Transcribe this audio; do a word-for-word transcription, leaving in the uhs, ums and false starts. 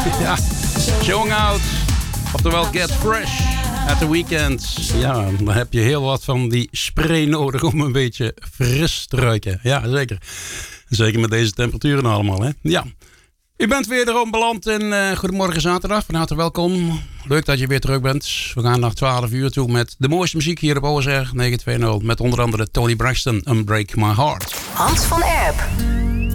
Ja, Showing Out. Oftewel Get Fresh at the Weekend. Ja, dan heb je heel wat van die spray nodig om een beetje fris te ruiken. Ja, zeker. Zeker met deze temperaturen allemaal, hè. Ja. U bent weer erom beland in uh, Goedemorgen Zaterdag. Van harte welkom. Leuk dat je weer terug bent. We gaan naar twaalf uur toe met de mooiste muziek hier op O S R negen twee nul. Met onder andere Tony Braxton, Unbreak My Heart. Hans van Erp.